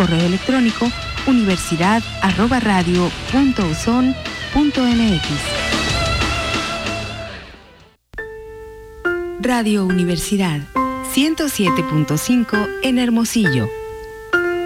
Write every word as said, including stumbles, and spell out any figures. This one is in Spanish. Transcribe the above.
Correo electrónico universidad arroba radio punto uson punto mx. Radio Universidad ciento siete punto cinco en Hermosillo.